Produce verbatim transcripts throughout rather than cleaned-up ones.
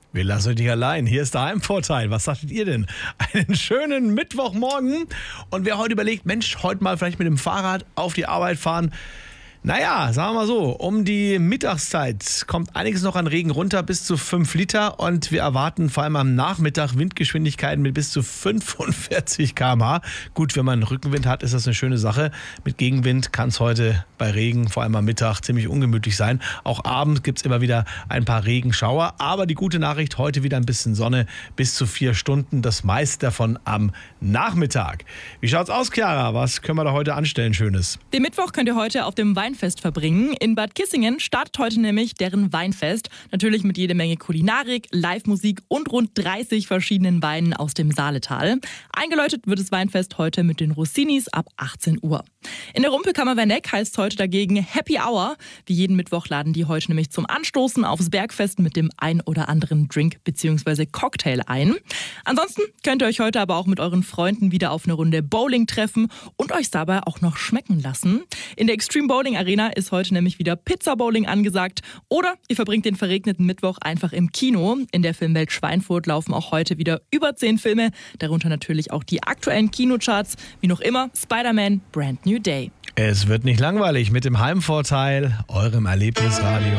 Wir lassen euch nicht allein. Hier ist der Heimvorteil. Was sagtet ihr denn? Einen schönen Mittwochmorgen. Und wer heute überlegt, Mensch, heute mal vielleicht mit dem Fahrrad auf die Arbeit fahren. Naja, sagen wir mal so, um die Mittagszeit kommt einiges noch an Regen runter, bis zu fünf Liter. Und wir erwarten vor allem am Nachmittag Windgeschwindigkeiten mit bis zu fünfundvierzig Kilometer pro Stunde. Gut, wenn man Rückenwind hat, ist das eine schöne Sache. Mit Gegenwind kann es heute bei Regen, vor allem am Mittag, ziemlich ungemütlich sein. Auch abends gibt es immer wieder ein paar Regenschauer. Aber die gute Nachricht, heute wieder ein bisschen Sonne, bis zu vier Stunden. Das meiste davon am Nachmittag. Wie schaut's aus, Chiara? Was können wir da heute anstellen Schönes? Den Mittwoch könnt ihr heute auf dem Weinfest verbringen. In Bad Kissingen startet heute nämlich deren Weinfest. Natürlich mit jede Menge Kulinarik, Live-Musik und rund dreißig verschiedenen Weinen aus dem Saaletal. Eingeläutet wird das Weinfest heute mit den Rossinis ab achtzehn Uhr. In der Rumpelkammer Werneck heißt es heute dagegen Happy Hour. Wie jeden Mittwoch laden die heute nämlich zum Anstoßen aufs Bergfest mit dem ein oder anderen Drink bzw. Cocktail ein. Ansonsten könnt ihr euch heute aber auch mit euren Freunden wieder auf eine Runde Bowling treffen und euch dabei auch noch schmecken lassen. In der Extreme Bowling Arena ist heute nämlich wieder Pizza Bowling angesagt. Oder ihr verbringt den verregneten Mittwoch einfach im Kino. In der Filmwelt Schweinfurt laufen auch heute wieder über zehn Filme, darunter natürlich auch die aktuellen Kinocharts, wie noch immer Spider-Man Brand New Day. Es wird nicht langweilig mit dem Heimvorteil, eurem Erlebnisradio.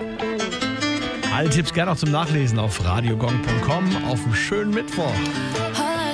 Alle Tipps gerne auch zum Nachlesen auf radiogong punkt com auf einen schönen Mittwoch.